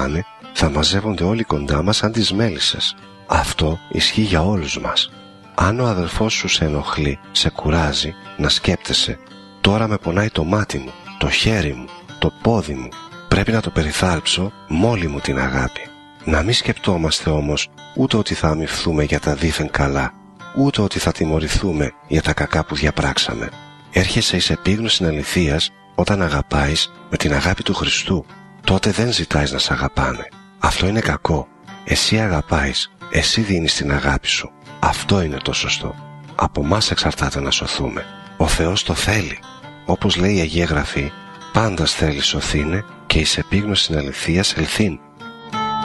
αγαπάνε, θα μαζεύονται όλοι κοντά μας σαν τις μέλισσες. Αυτό ισχύει για όλους μας. Αν ο αδελφός σου σε ενοχλεί, σε κουράζει, να σκέπτεσαι, τώρα με πονάει το μάτι μου, το χέρι μου, το πόδι μου, πρέπει να το περιθάλψω με όλη μου την αγάπη. Να μην σκεπτόμαστε όμως ούτε ότι θα αμοιφθούμε για τα δήθεν καλά, ούτε ότι θα τιμωρηθούμε για τα κακά που διαπράξαμε. Έρχεσαι εις επίγνωση αληθείας όταν αγαπάεις με την αγάπη του Χριστού. Τότε δεν ζητάεις να σ' αγαπάνε. Αυτό είναι κακό. Εσύ αγαπάεις, εσύ δίνεις την αγάπη σου. Αυτό είναι το σωστό. Από μας εξαρτάται να σωθούμε. Ο Θεός το θέλει. Όπως λέει η Αγία Γραφή, πάντας θέλει σωθήνε και εις επίγνωση αληθείας ελθύν.